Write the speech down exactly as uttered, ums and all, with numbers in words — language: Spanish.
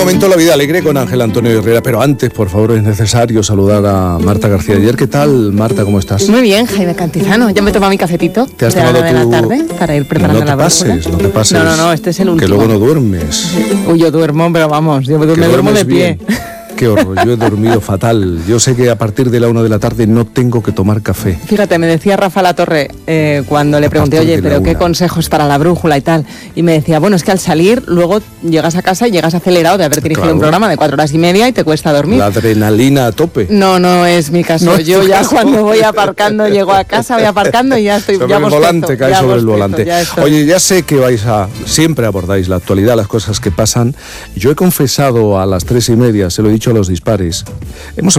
momento la vida alegre con Ángel Antonio Herrera, pero antes, por favor, es necesario saludar a Marta García Ayer. ¿Qué tal, Marta? ¿Cómo estás? Muy bien, Jaime Cantizano. Ya me he tomado mi cafetito. ¿Te has de tomado la tu... de la tarde para ir preparando no te la brújula. pases, no te pases. No, no, no, este es el último. Que luego no duermes. Uy, yo duermo, pero vamos, yo me duermo de pie. Bien. Qué horror, yo he dormido fatal. Yo sé que a partir de la una de la tarde no tengo que tomar café. Fíjate, me decía Rafa Latorre eh, cuando le pregunté, oye, pero qué consejos para la brújula y tal. Y me decía, bueno, es que al salir, luego llegas a casa y llegas acelerado de haber dirigido claro. un programa de cuatro horas y media y te cuesta dormir. La adrenalina a tope. No, no es mi caso. No yo ya caso. Cuando voy aparcando, llego a casa, voy aparcando y ya estoy... Sobre ya el volante, cae sobre el volante. Ya oye, ya sé que vais a... Siempre abordáis la actualidad, las cosas que pasan. Yo he confesado a las tres y media, se lo he dicho a los dispares. Hemos